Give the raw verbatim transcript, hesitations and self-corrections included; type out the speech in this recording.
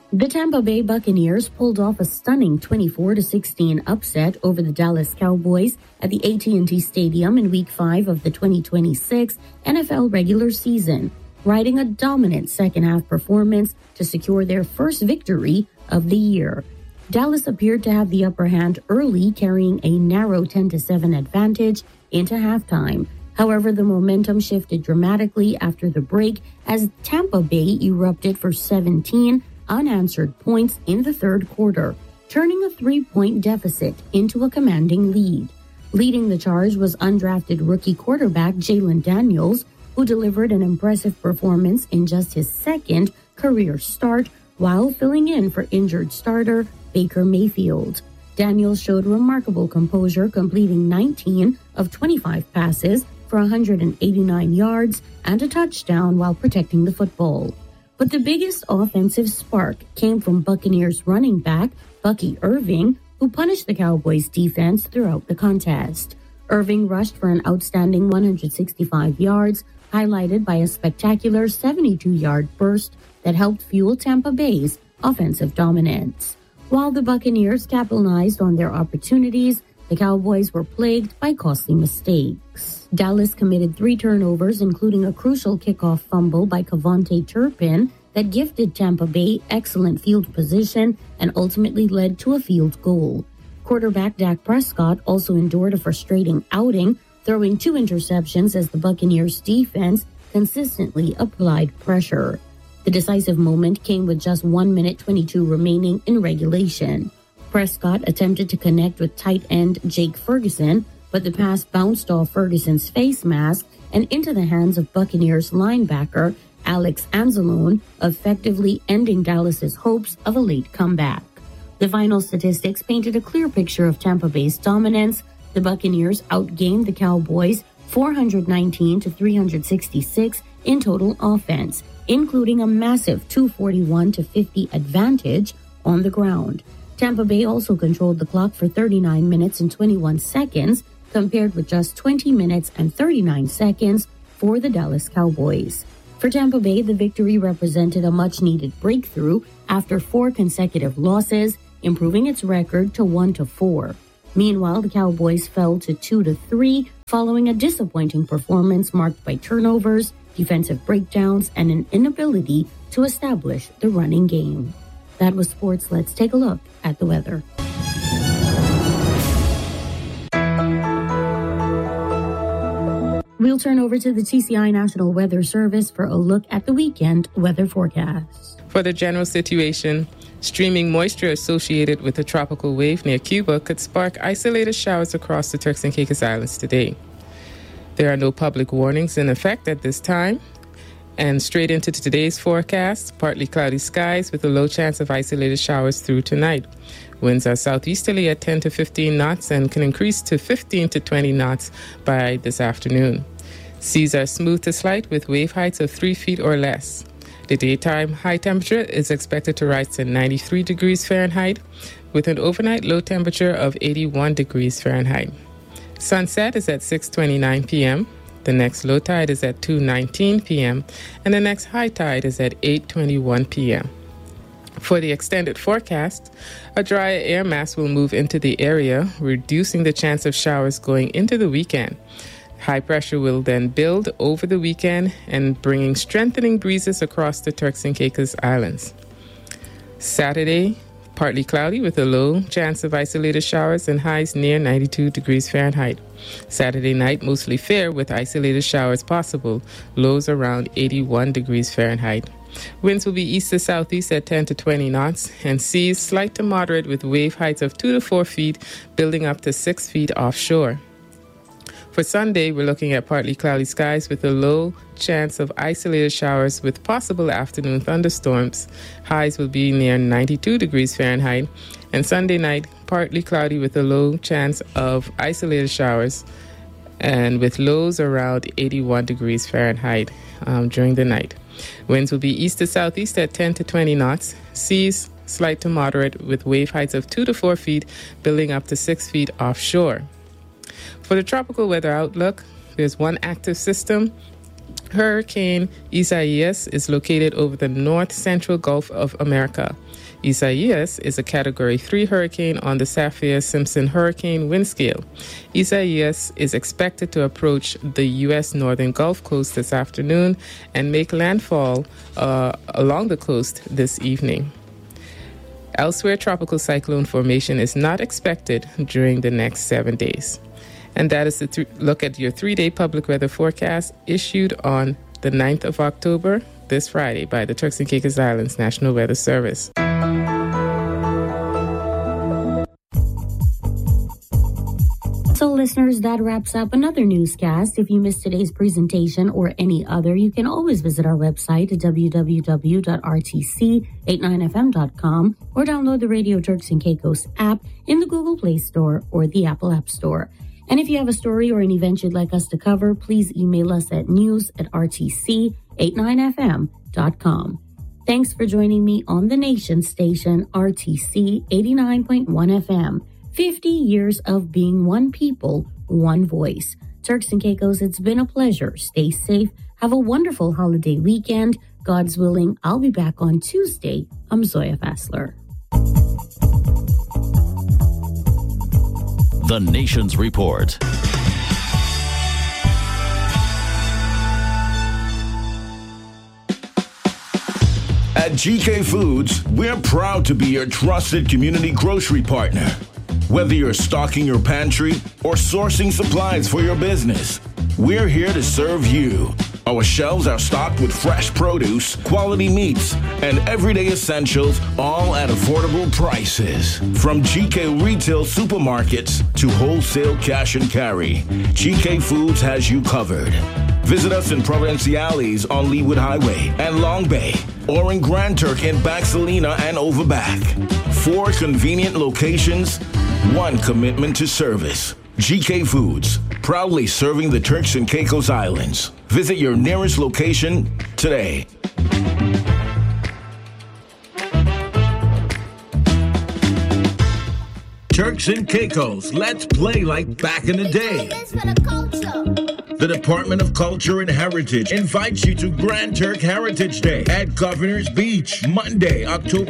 The Tampa Bay Buccaneers pulled off a stunning twenty-four to sixteen upset over the Dallas Cowboys at the A T and T Stadium in Week five of the twenty twenty-six N F L regular season, riding a dominant second-half performance to secure their first victory of the year. Dallas appeared to have the upper hand early, carrying a narrow ten to seven advantage into halftime. However, the momentum shifted dramatically after the break as Tampa Bay erupted for seventeen unanswered points in the third quarter, turning a three-point deficit into a commanding lead. Leading the charge was undrafted rookie quarterback Jalen Daniels, who delivered an impressive performance in just his second career start while filling in for injured starter Baker Mayfield. Daniels showed remarkable composure, completing nineteen of twenty-five passes for one hundred eighty-nine yards and a touchdown while protecting the football. But the biggest offensive spark came from Buccaneers running back Bucky Irving, who punished the Cowboys' defense throughout the contest. Irving rushed for an outstanding one hundred sixty-five yards, highlighted by a spectacular seventy-two-yard burst that helped fuel Tampa Bay's offensive dominance. While the Buccaneers capitalized on their opportunities, the Cowboys were plagued by costly mistakes. Dallas committed three turnovers, including a crucial kickoff fumble by Cavonte Turpin that gifted Tampa Bay excellent field position and ultimately led to a field goal. Quarterback Dak Prescott also endured a frustrating outing, throwing two interceptions as the Buccaneers' defense consistently applied pressure. The decisive moment came with just one minute twenty-two remaining in regulation. Prescott attempted to connect with tight end Jake Ferguson, but the pass bounced off Ferguson's face mask and into the hands of Buccaneers linebacker Alex Anzalone, effectively ending Dallas's hopes of a late comeback. The final statistics painted a clear picture of Tampa Bay's dominance. The Buccaneers outgained the Cowboys four hundred nineteen to three hundred sixty-six in total offense, including a massive two forty-one to fifty advantage on the ground. Tampa Bay also controlled the clock for thirty-nine minutes and twenty-one seconds, compared with just twenty minutes and thirty-nine seconds for the Dallas Cowboys. For Tampa Bay, the victory represented a much-needed breakthrough after four consecutive losses, improving its record to one to four. Meanwhile, the Cowboys fell to two to three following a disappointing performance marked by turnovers, defensive breakdowns, and an inability to establish the running game. That was sports. Let's take a look at the weather. We'll turn over to the T C I National Weather Service for a look at the weekend weather forecast. For the general situation, streaming moisture associated with a tropical wave near Cuba could spark isolated showers across the Turks and Caicos Islands today. There are no public warnings in effect at this time. And straight into today's forecast, partly cloudy skies with a low chance of isolated showers through tonight. Winds are southeasterly at ten to fifteen knots and can increase to fifteen to twenty knots by this afternoon. Seas are smooth to slight with wave heights of three feet or less. The daytime high temperature is expected to rise to ninety-three degrees Fahrenheit with an overnight low temperature of eighty-one degrees Fahrenheit. Sunset is at six twenty-nine p.m. The next low tide is at two nineteen p.m. and the next high tide is at eight twenty-one p.m. For the extended forecast, a drier air mass will move into the area, reducing the chance of showers going into the weekend. High pressure will then build over the weekend and bringing strengthening breezes across the Turks and Caicos Islands. Saturday, partly cloudy with a low chance of isolated showers and highs near ninety-two degrees Fahrenheit. Saturday night, mostly fair with isolated showers possible, lows around eighty-one degrees Fahrenheit. Winds will be east to southeast at ten to twenty knots, and seas slight to moderate with wave heights of two to four feet, building up to six feet offshore. For Sunday, we're looking at partly cloudy skies with a low chance of isolated showers with possible afternoon thunderstorms. Highs will be near ninety-two degrees Fahrenheit. And Sunday night, partly cloudy with a low chance of isolated showers and with lows around eighty-one degrees Fahrenheit um, during the night. Winds will be east to southeast at ten to twenty knots. Seas slight to moderate with wave heights of two to four feet, building up to six feet offshore. For the tropical weather outlook, there's one active system Hurricane Isaias is located over the north central Gulf of America. Isaias is a Category three hurricane on the Saffir-Simpson hurricane wind scale. Isaias is expected to approach the U S northern Gulf Coast this afternoon and make landfall uh, along the coast this evening. Elsewhere, tropical cyclone formation is not expected during the next seven days. And that is the th- look at your three-day public weather forecast issued on the ninth of October, this Friday, by the Turks and Caicos Islands National Weather Service. So, listeners, that wraps up another newscast. If you missed today's presentation or any other, you can always visit our website at w w w dot r t c eighty-nine f m dot com or download the Radio Turks and Caicos app in the Google Play Store or the Apple App Store. And if you have a story or an event you'd like us to cover, please email us at news at r t c eighty-nine f m dot com. Thanks for joining me on the nation station, R T C eighty-nine point one F M. fifty years of being one people, one voice. Turks and Caicos, it's been a pleasure. Stay safe. Have a wonderful holiday weekend. God's willing, I'll be back on Tuesday. I'm Zoya Fassler. The Nation's Report. At G K Foods, we're proud to be your trusted community grocery partner. Whether you're stocking your pantry or sourcing supplies for your business, we're here to serve you. Our shelves are stocked with fresh produce, quality meats, and everyday essentials, all at affordable prices. From G K retail supermarkets to wholesale cash and carry, G K Foods has you covered. Visit us in Provinciales on Leewood Highway and Long Bay, or in Grand Turk in Baxalina and Overback. Four convenient locations, one commitment to service. G K Foods, proudly serving the Turks and Caicos Islands. Visit your nearest location today. Turks and Caicos, let's play like back in the day. The Department of Culture and Heritage invites you to Grand Turk Heritage Day at Governor's Beach, Monday, October